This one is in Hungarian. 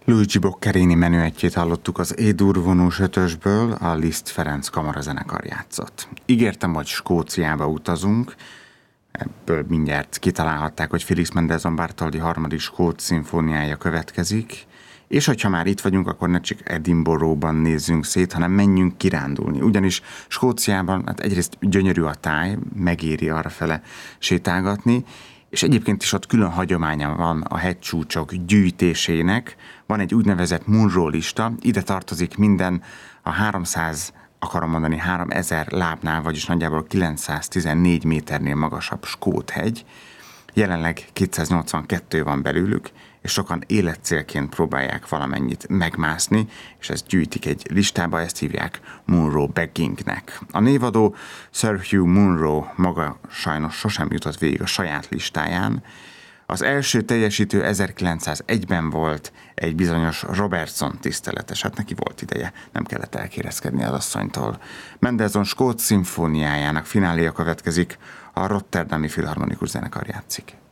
Luigi Boccherini menüettjét hallottuk az E-dur vonós ötösből, a Liszt Ferenc kamarazenekar játszott. Ígértem, hogy Skóciába utazunk, ebből mindjárt kitalálhatták, hogy Felix Mendelssohn Bartholdy harmadik skót szimfóniája következik, és hogyha már itt vagyunk, akkor ne csak Edinburghban nézzünk szét, hanem menjünk kirándulni. Ugyanis Skóciában hát egyrészt gyönyörű a táj, megéri arrafele sétálgatni, és egyébként is ott külön hagyománya van a hegycsúcsok gyűjtésének. Van egy úgynevezett Munro lista, ide tartozik minden a 3000 lábnál, vagyis nagyjából 914 méternél magasabb skót hegy. Jelenleg 282 van belőlük, és sokan életcélként próbálják valamennyit megmászni, és ezt gyűjtik egy listába, ezt hívják Munro Baggingnek. A névadó Sir Hugh Munro maga sajnos sosem jutott végig a saját listáján. Az első teljesítő 1901-ben volt egy bizonyos Robertson tiszteletes, hát neki volt ideje, nem kellett elkérezkedni az asszonytól. Mendelssohn skót szimfóniájának fináléja következik, a Rotterdami Filharmonikus Zenekar játszik.